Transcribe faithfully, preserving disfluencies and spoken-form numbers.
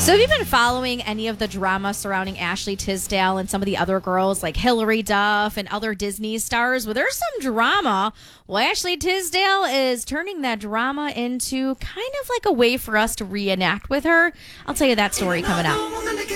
So have you been following any of the drama surrounding Ashley Tisdale and some of the other girls like Hilary Duff and other Disney stars? Well, there's some drama. Well, Ashley Tisdale is turning that drama into kind of like a way for us to reenact with her. I'll tell you that story coming up.